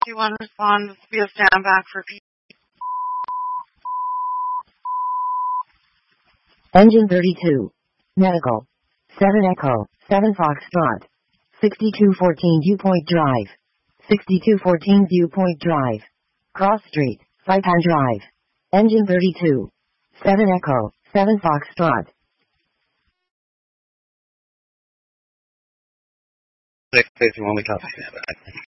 2-1 respond via stand back for P. Engine 32. Medical. 7 Echo, 7 Foxtrot. 6214 Viewpoint Drive. 6214 Viewpoint Drive. Cross Street, Saipan Drive. Engine 32. 7 Echo, 7 Foxtrot. Station only copy stand back.